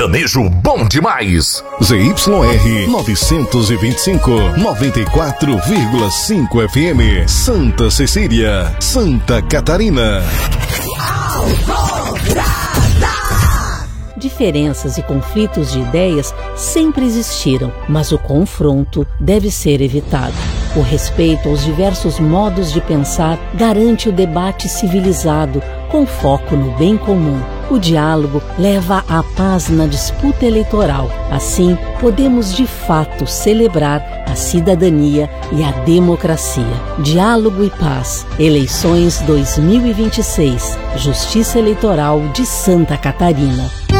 Sertanejo bom demais. ZYR 925, 94,5 FM. Santa Cecília, Santa Catarina. Diferenças e conflitos de ideias sempre existiram, mas o confronto deve ser evitado. O respeito aos diversos modos de pensar garante o debate civilizado, com foco no bem comum. O diálogo leva à paz na disputa eleitoral. Assim, podemos de fato celebrar a cidadania e a democracia. Diálogo e paz. Eleições 2026. Justiça Eleitoral de Santa Catarina.